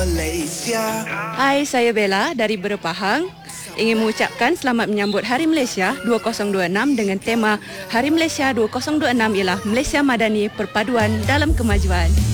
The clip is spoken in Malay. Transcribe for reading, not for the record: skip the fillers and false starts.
Malaysia. Hai, saya Bella dari Berpahang. Ingin mengucapkan selamat menyambut Hari Malaysia 2026 dengan tema Hari Malaysia 2026 ialah Malaysia Madani Perpaduan dalam Kemajuan.